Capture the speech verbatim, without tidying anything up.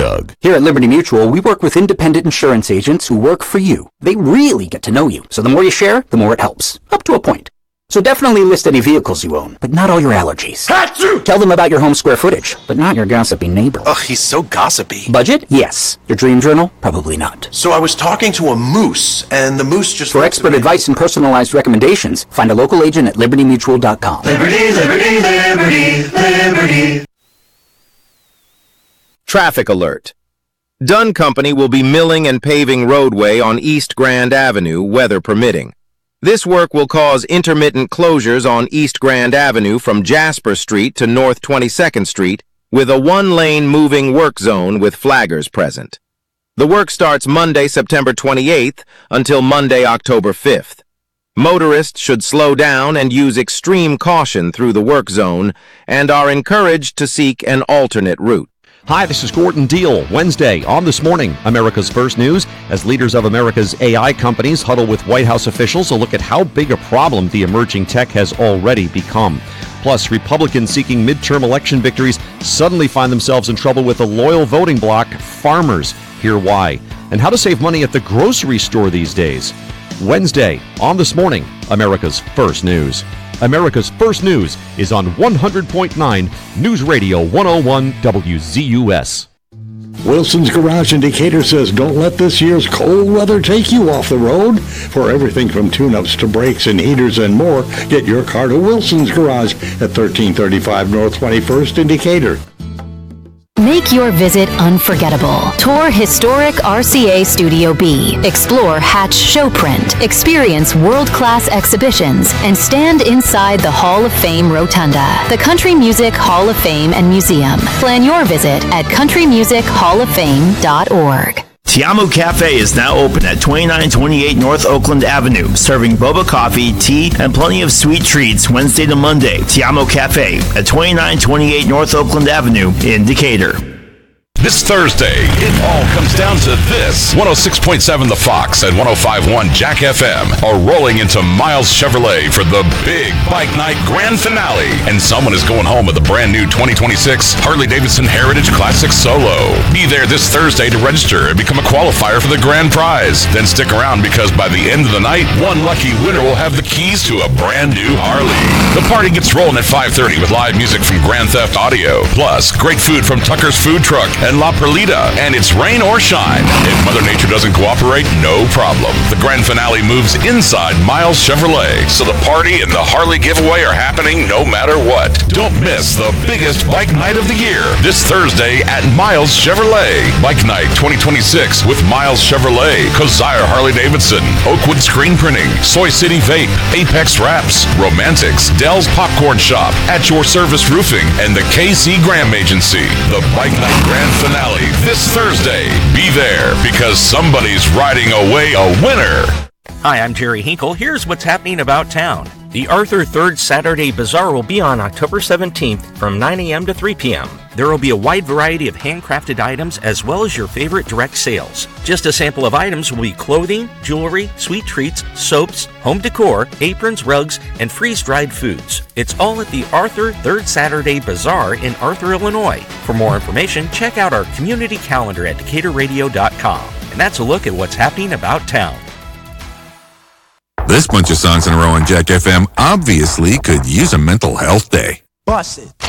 Doug. Here at Liberty Mutual, we work with independent insurance agents who work for you. They really get to know you, so the more you share, the more it helps. Up to a point. So definitely list any vehicles you own, but not all your allergies. Hatsu! Tell them about your home square footage, but not your gossipy neighbor. Ugh, he's so gossipy. Budget? Yes. Your dream journal? Probably not. So I was talking to a moose, and the moose just... For expert advice and personalized recommendations, find a local agent at liberty mutual dot com. Liberty, liberty, liberty, liberty. Traffic alert. Dunn Company will be milling and paving roadway on East Grand Avenue, weather permitting. This work will cause intermittent closures on East Grand Avenue from Jasper Street to North twenty-second Street, with a one-lane moving work zone with flaggers present. The work starts Monday, September twenty-eighth until Monday, October fifth. Motorists should slow down and use extreme caution through the work zone and are encouraged to seek an alternate route. Hi, this is Gordon Deal. Wednesday, on This Morning, America's First News, as leaders of America's A I companies huddle with White House officials to look at how big a problem the emerging tech has already become. Plus, Republicans seeking midterm election victories suddenly find themselves in trouble with a loyal voting bloc, farmers. Hear why. And how to save money at the grocery store these days. Wednesday, on This Morning, America's First News. America's First News is on one hundred point nine News Radio one oh one W Z U S. Wilson's Garage in Decatur says don't let this year's cold weather take you off the road. For everything from tune-ups to brakes and heaters and more, get your car to Wilson's Garage at thirteen thirty-five North twenty-first in Decatur. Make your visit unforgettable. Tour historic R C A Studio B. Explore Hatch Showprint. Experience world-class exhibitions and stand inside the Hall of Fame Rotunda, the Country Music Hall of Fame and Museum. Plan your visit at country music hall of fame dot org. Tiamo Cafe is now open at twenty-nine twenty-eight North Oakland Avenue, serving boba coffee, tea, and plenty of sweet treats Wednesday to Monday. Tiamo Cafe at twenty-nine twenty-eight North Oakland Avenue in Decatur. This Thursday, it all comes down to this. one oh six point seven The Fox and one oh five point one Jack F M are rolling into Miles Chevrolet for the big Bike Night Grand Finale. And someone is going home with a brand new twenty twenty-six Harley-Davidson Heritage Classic Solo. Be there this Thursday to register and become a qualifier for the grand prize. Then stick around because by the end of the night, one lucky winner will have the keys to a brand new Harley. The party gets rolling at five thirty with live music from Grand Theft Audio. Plus, great food from Tucker's Food Truck and La Perlita, and it's rain or shine. If Mother Nature doesn't cooperate, no problem. The grand finale moves inside Miles Chevrolet, so the party and the Harley giveaway are happening no matter what. Don't miss the biggest bike night of the year this Thursday at Miles Chevrolet. Bike Night twenty twenty-six with Miles Chevrolet, Kazire Harley-Davidson, Oakwood Screen Printing, Soy City Vape, Apex Wraps, Romantics, Dell's Popcorn Shop, At Your Service Roofing, and the K C Graham Agency. The Bike Night Grand Finale this Thursday. Be there because somebody's riding away a winner. Hi, I'm Jerry Hinkle. Here's what's happening about town. The Arthur third Saturday Bazaar will be on October seventeenth from nine a.m. to three p.m. There will be a wide variety of handcrafted items as well as your favorite direct sales. Just a sample of items will be clothing, jewelry, sweet treats, soaps, home decor, aprons, rugs, and freeze-dried foods. It's all at the Arthur third Saturday Bazaar in Arthur, Illinois. For more information, check out our community calendar at decatur radio dot com. And that's a look at what's happening about town. This bunch of songs in a row on Jack F M obviously could use a mental health day. Bust it.